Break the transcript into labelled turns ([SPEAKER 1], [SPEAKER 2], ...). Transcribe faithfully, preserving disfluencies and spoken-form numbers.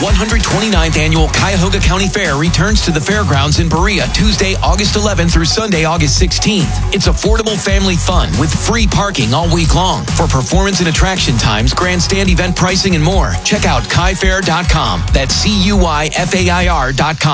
[SPEAKER 1] one hundred twenty-ninth Annual Cuyahoga County Fair returns to the fairgrounds in Berea Tuesday, August eleventh through Sunday, August sixteenth. It's affordable family fun with free parking all week long. For performance and attraction times, grandstand event pricing, and more, check out cuy fair dot com. That's C U Y F A I R dot com.